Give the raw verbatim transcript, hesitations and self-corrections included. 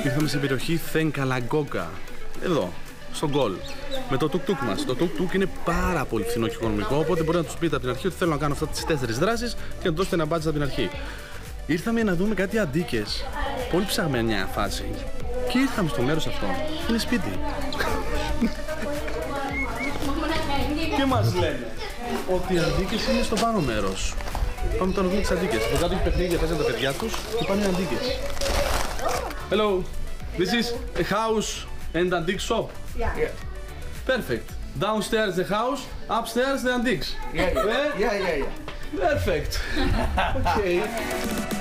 Ήρθαμε στην περιοχή Θενκαλαγκόγκα. Εδώ, στον γκολ. Με το τουκ-τουκ μας. Το τουκ-τουκ είναι πάρα πολύ φθηνό και οικονομικό. Οπότε μπορεί να τους πείτε από την αρχή ότι θέλω να κάνω αυτές τις τέσσερις δράσεις και να του δώσετε ένα μπάτζ από την αρχή. Ήρθαμε να δούμε κάτι αντίκες. Πολύ ψαγμενιά φάση. Και ήρθαμε στο μέρος αυτό. Είναι σπίτι. Και μας λένε ότι οι αντίκες είναι στο πάνω μέρος. Πάμε τώρα να δούμε τις αντίκες. Εδώ κάτω έχει παιχνίδια, παίζουν τα παιδιά τους και πάνε οι αντίκες. Hello, this is a house and antique shop. Yeah. Yeah. Perfect. Downstairs the house, upstairs the antiques. Yeah, yeah, yeah, yeah, yeah. Perfect. Okay.